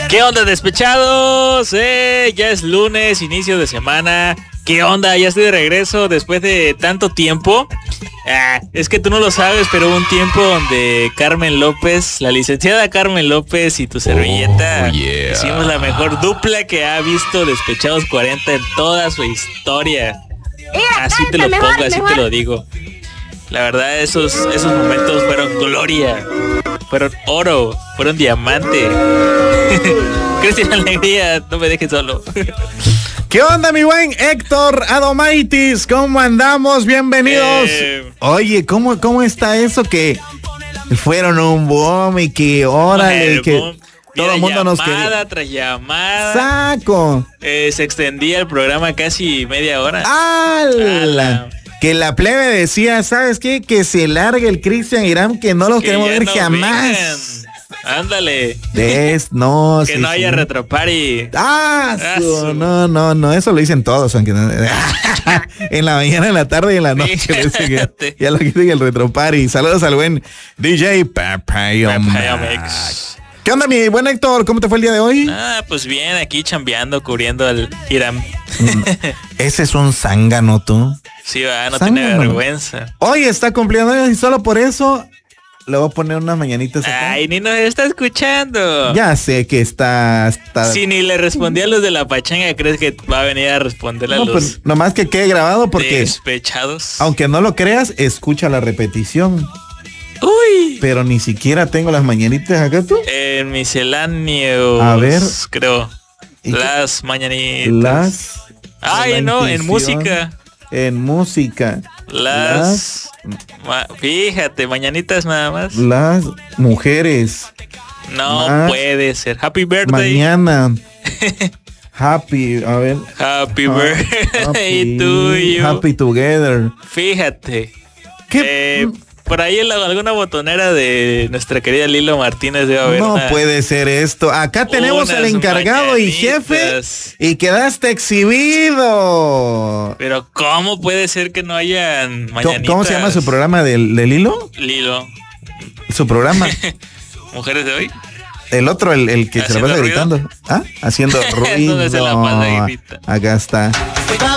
¿Qué onda, despechados? Ya es lunes, inicio de semana. ¿Qué onda? Ya estoy de regreso después de tanto tiempo. Es que tú no lo sabes, pero hubo un tiempo donde Carmen López, la licenciada Carmen López y tu servilleta, hicimos la mejor dupla que ha visto Despechados 40 en toda su historia. Así te lo pongo, así te lo digo. La verdad, esos momentos fueron gloria, fueron oro, fueron diamante. Cristian Alegría, no me dejes solo. ¿Qué onda, mi buen Héctor Adomaitis? ¿Cómo andamos? Bienvenidos. Oye, ¿cómo está eso que fueron un boom y que órale, que boom. Todo el mundo nos quería? Llamada tras llamada. ¡Saco! Se extendía el programa casi media hora. ¡Hala! Que la plebe decía, ¿sabes qué? Que se largue el Cristian Irán, que no los queremos ver jamás. Vengan. Ándale. No, que sí, no haya retroparty. No, eso lo dicen todos, aunque no, en la mañana, en la tarde y en la noche. Ya lo dicen el retroparty. Saludos al buen DJ Papayomix. ¿Qué onda, mi buen Héctor? ¿Cómo te fue el día de hoy? Pues bien, aquí chambeando, cubriendo al Irán. Ese es un zángano, tú. Sí, no tiene vergüenza. Hoy está cumpliendo años y solo por eso le voy a poner unas mañanitas acá. Ay, ni nos está escuchando. Ya sé que está... Si ni le respondí a los de la pachanga, ¿crees que va a venir a responderle a los... Pues, nomás que quede grabado porque... Despechados. Aunque no lo creas, escucha la repetición. Uy. Pero ni siquiera tengo las mañanitas acá, ¿tú? En misceláneos. A ver. Creo. Las mañanitas. Ay, no, en música. En música. Fíjate, mañanitas nada más. Las mujeres. No puede ser. Happy birthday. Mañana. Happy, a ver. Happy birthday to you. Happy together. Fíjate. ¿Qué? Por ahí alguna botonera de nuestra querida Lilo Martínez debe haber. No puede ser esto. Acá tenemos al encargado y jefe y quedaste exhibido. Pero ¿cómo puede ser que no hayan mañanitas? ¿Cómo se llama su programa de Lilo? Lilo. Su programa. ¿Mujeres de hoy? El otro, el que se la pasa gritando. Haciendo ruido. ¿Dónde se la pasa gritando? Acá está.